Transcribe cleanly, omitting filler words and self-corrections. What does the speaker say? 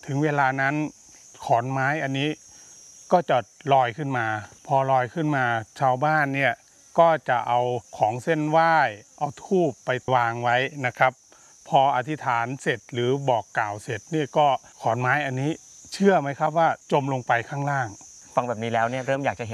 ถึงเวลานั้นขอนไม้อันนี้ก็จะลอยขึ้นมาพอลอยขึ้นมาชาวบ้านเนี่ยก็จะเอาของเส้นไหว้เอาธูปไปวางไว้นะครับพออธิษฐานเสร็จหรือบอกกล่าวเสร็จนี่ก็ขอนไม้อันนี้เชื่อไหมครับว่าจมลงไปข้างล่างฟังแบบนี้แล้วเนี่ยเริ่มอยากจะเห็น